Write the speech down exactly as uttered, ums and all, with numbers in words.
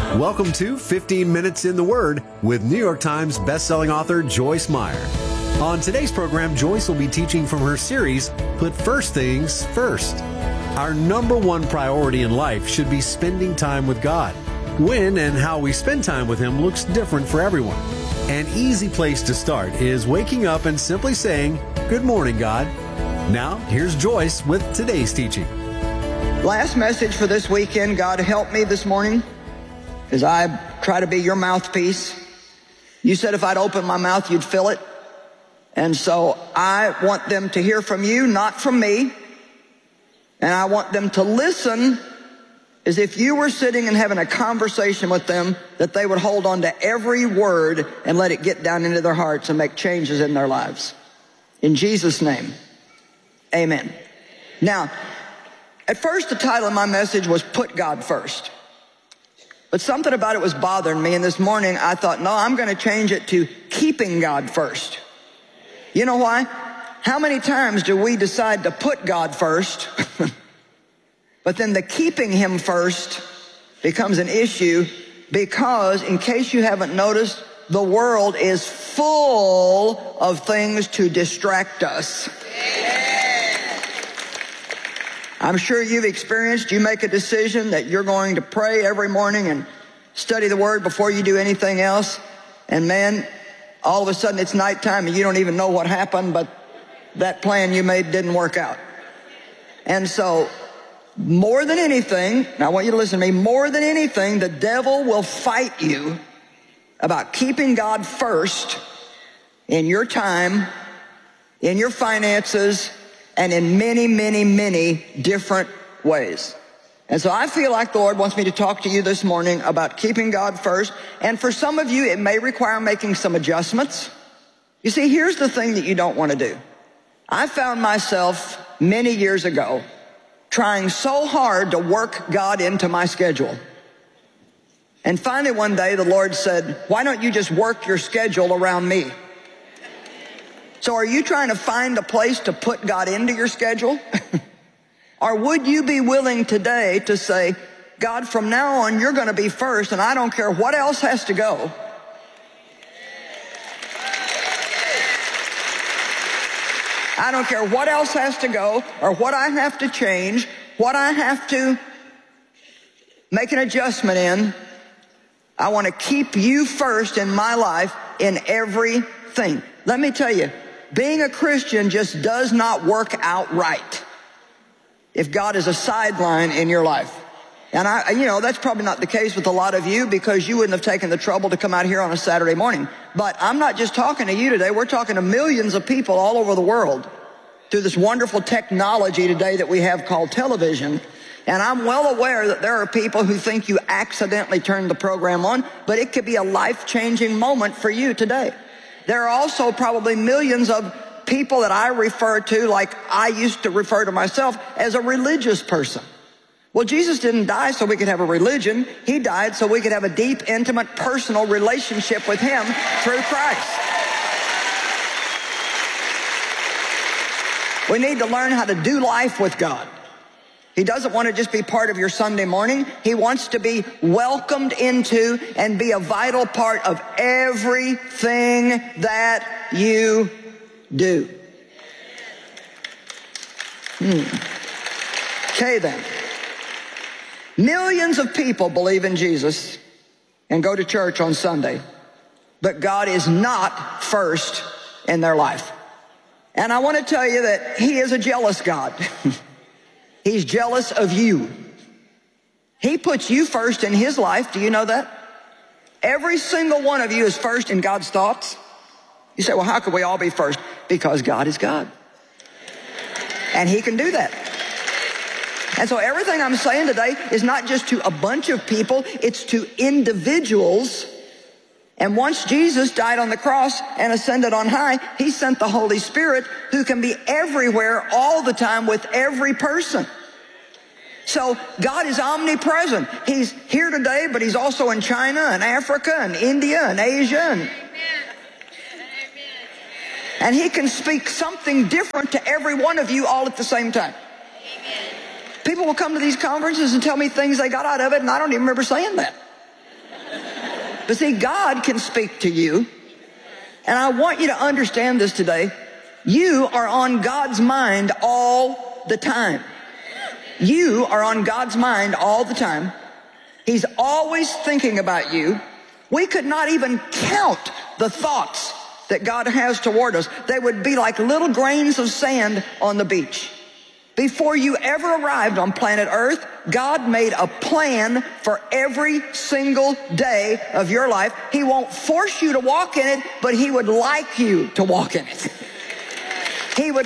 Welcome to fifteen minutes in the Word with New York Times bestselling author Joyce Meyer. On today's program, Joyce will be teaching from her series, Put First Things First. Our number one priority in life should be spending time with God. When and how we spend time with Him looks different for everyone. An easy place to start is waking up and simply saying, "Good morning, God." Now, here's Joyce with today's teaching. Last message for this weekend, God help me this morning, as I try to be your mouthpiece. You said if I'd open my mouth, you'd fill it. And so I want them to hear from you, not from me. And I want them to listen as if you were sitting and having a conversation with them, that they would hold on to every word and let it get down into their hearts and make changes in their lives. In Jesus' name, amen. Now, at first the title of my message was Put God First. But something about it was bothering me, and this morning I thought, no, I'm going to change it to Keeping God First. You know why? How many times do we decide to put God first, but then the keeping Him first becomes an issue because, in case you haven't noticed, the world is full of things to distract us. I'm sure you've experienced, you make a decision that you're going to pray every morning and study the Word before you do anything else. And man, all of a sudden it's nighttime and you don't even know what happened, but that plan you made didn't work out. And so, more than anything, and I want you to listen to me, more than anything, the devil will fight you about keeping God first in your time, in your finances, and in many, many, many different ways. And so I feel like the Lord wants me to talk to you this morning about keeping God first. And for some of you, it may require making some adjustments. You see, here's the thing that you don't want to do. I found myself many years ago trying so hard to work God into my schedule. And finally one day the Lord said, "Why don't you just work your schedule around me?" So are you trying to find a place to put God into your schedule? Or would you be willing today to say, "God, from now on, you're going to be first, and I don't care what else has to go. I don't care what else has to go or what I have to change, what I have to make an adjustment in. I want to keep you first in my life in everything." Let me tell you, being a Christian just does not work out right if God is a sideline in your life. And I, you know, that's probably not the case with a lot of you because you wouldn't have taken the trouble to come out here on a Saturday morning. But I'm not just talking to you today. We're talking to millions of people all over the world through this wonderful technology today that we have called television. And I'm well aware that there are people who think you accidentally turned the program on, but it could be a life-changing moment for you today. There are also probably millions of people that I refer to, like I used to refer to myself, as a religious person. Well, Jesus didn't die so we could have a religion. He died so we could have a deep, intimate, personal relationship with Him through Christ. We need to learn how to do life with God. He doesn't want to just be part of your Sunday morning. He wants to be welcomed into and be a vital part of everything that you do. Hmm. Okay then. Millions of people believe in Jesus and go to church on Sunday, but God is not first in their life. And I want to tell you that He is a jealous God. He's jealous of you. He puts you first in His life. Do you know that? Every single one of you is first in God's thoughts. You say, well, how could we all be first? Because God is God. And He can do that. And so everything I'm saying today is not just to a bunch of people, it's to individuals. And once Jesus died on the cross and ascended on high, He sent the Holy Spirit who can be everywhere all the time with every person. So God is omnipresent. He's here today, but He's also in China and Africa and India and Asia. And, and He can speak something different to every one of you all at the same time. People will come to these conferences and tell me things they got out of it, and I don't even remember saying that. But see, God can speak to you. And I want you to understand this today. You are on God's mind all the time. You are on God's mind all the time. He's always thinking about you. We could not even count the thoughts that God has toward us. They would be like little grains of sand on the beach. Before you ever arrived on planet Earth, God made a plan for every single day of your life. He won't force you to walk in it, but He would like you to walk in it. He would